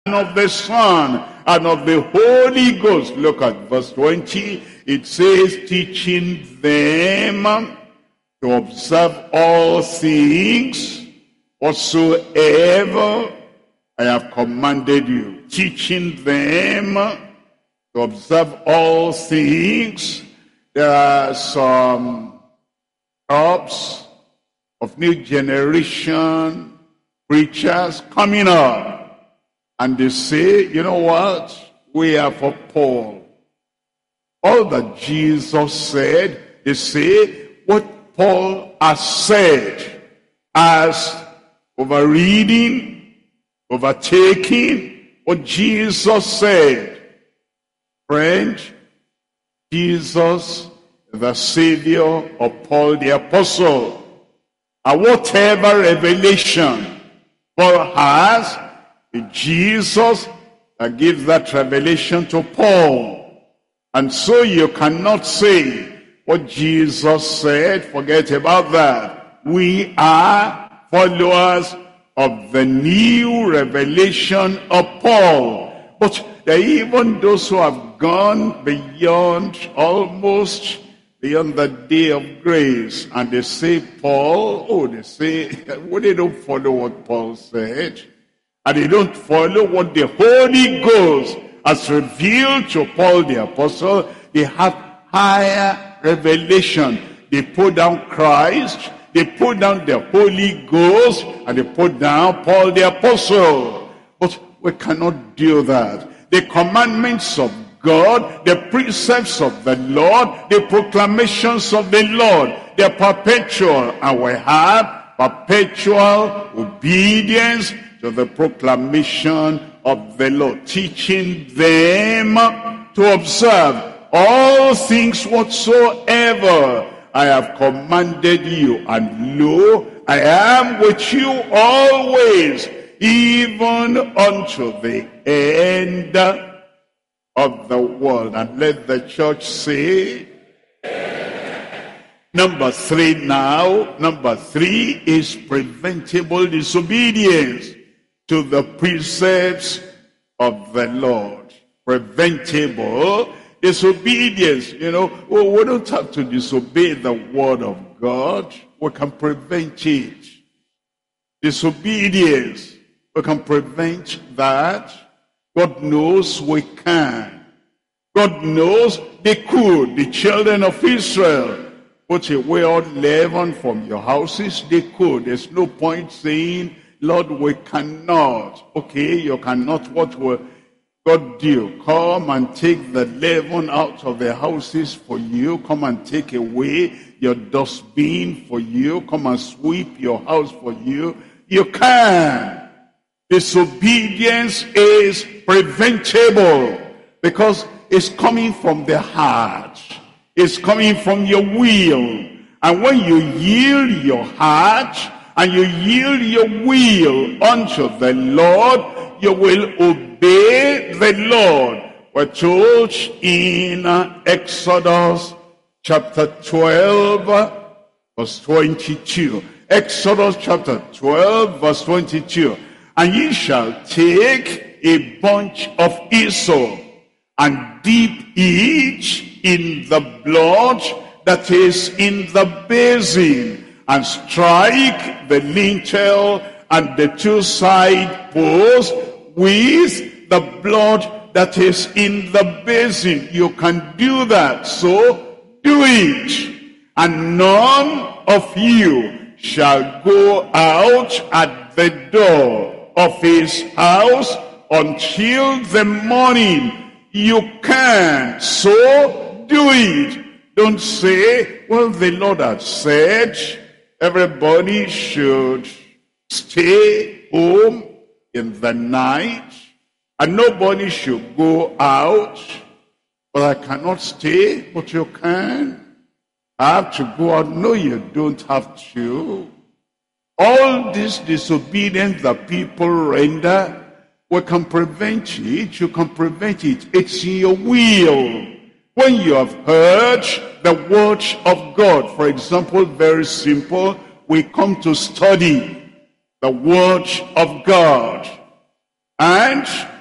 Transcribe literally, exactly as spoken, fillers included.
of the Son, and of the Holy Ghost. Look at verse twenty. It says, teaching them to observe all things whatsoever I have commanded you. Teaching them to observe all things. There are some crops of new generation preachers coming up, and they say, you know what? We are for Paul. All that Jesus said, they say what Paul has said, as overreading, overtaking what Jesus said. Friend, Jesus, the Savior of Paul the Apostle, and whatever revelation Paul has, Jesus that gives that revelation to Paul. And so you cannot say what Jesus said, forget about that. We are followers of the new revelation of Paul. But there are even those who have gone beyond, almost beyond the day of grace. And they say, Paul, oh, they say, well, they don't follow what Paul said. And they don't follow what the Holy Ghost has revealed to Paul the Apostle. They have higher revelation. They put down Christ, they put down the Holy Ghost, and they put down Paul the Apostle. But we cannot do that. The commandments of God, the precepts of the Lord, the proclamations of the Lord, they're perpetual, and we have perpetual obedience to the proclamation of the Lord, teaching them to observe all things whatsoever I have commanded you. And lo, I am with you always, even unto the end of the world. And let the church say, number three now, number three is preventable disobedience to the precepts of the Lord. Preventable disobedience. You know, well, we don't have to disobey the word of God. We can prevent it. Disobedience, we can prevent that. God knows we can. God knows they could. The children of Israel put away all leaven from your houses. They could. There's no point saying, Lord, we cannot. Okay, you cannot. What will God do? Come and take the leaven out of the houses for you. Come and take away your dustbin for you. Come and sweep your house for you. You can. Disobedience is preventable because it's coming from the heart. It's coming from your will. And when you yield your heart and you yield your will unto the Lord, you will obey the Lord. We're told in Exodus chapter twelve, verse twenty-two. Exodus chapter twelve, verse twenty-two. And ye shall take a bunch of hyssop and dip it in the blood that is in the basin, and strike the lintel and the two side posts with the blood that is in the basin. You can do that, so do it. And none of you shall go out at the door of his house until the morning. You can, so do it. Don't say, well, the Lord has said everybody should stay home in the night and nobody should go out. But I cannot stay, but you can. I have to go out. No, you don't have to. All this disobedience that people render, we can prevent it. You can prevent it. It's in your will. When you have heard the word of God, for example, very simple, we come to study the word of God. And